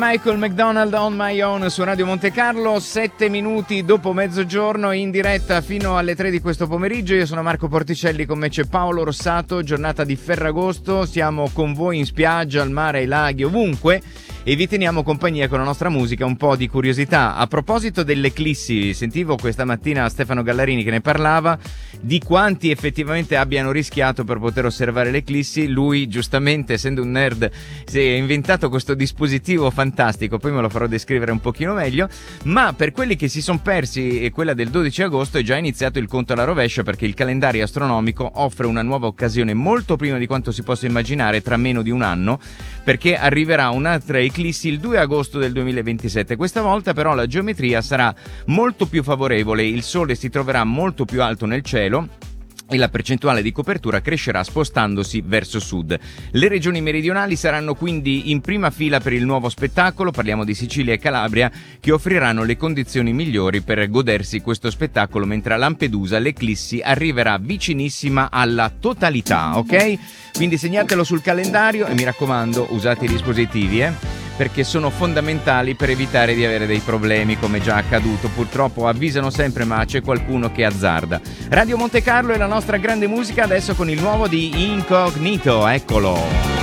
Michael McDonald on my own su Radio Monte Carlo, 7 minuti dopo mezzogiorno, in diretta fino alle 3 di questo pomeriggio. Io sono Marco Porticelli, con me c'è Paolo Rossato. Giornata di Ferragosto, siamo con voi in spiaggia, al mare, ai laghi, ovunque, e vi teniamo compagnia con la nostra musica. Un po' di curiosità a proposito dell'eclissi. Sentivo questa mattina Stefano Gallarini che ne parlava, di quanti effettivamente abbiano rischiato per poter osservare l'eclissi. Lui, giustamente, essendo un nerd, si è inventato questo dispositivo fantastico, poi me lo farò descrivere un pochino meglio. Ma per quelli che si sono persi quella del 12 agosto è già iniziato il conto alla rovescia, perché il calendario astronomico offre una nuova occasione molto prima di quanto si possa immaginare, tra meno di un anno, perché arriverà un'altra eclissi il 2 agosto del 2027. Questa volta però la geometria sarà molto più favorevole, il sole si troverà molto più alto nel cielo e la percentuale di copertura crescerà spostandosi verso sud. Le regioni meridionali saranno quindi in prima fila per il nuovo spettacolo. Parliamo di Sicilia e Calabria, che offriranno le condizioni migliori per godersi questo spettacolo, mentre a Lampedusa l'eclissi arriverà vicinissima alla totalità, ok? Quindi segnatelo sul calendario e mi raccomando, usate i dispositivi, perché sono fondamentali per evitare di avere dei problemi, come già accaduto. Purtroppo avvisano sempre, ma c'è qualcuno che azzarda. Radio Monte Carlo è la nostra grande musica, adesso con il nuovo di Incognito, eccolo.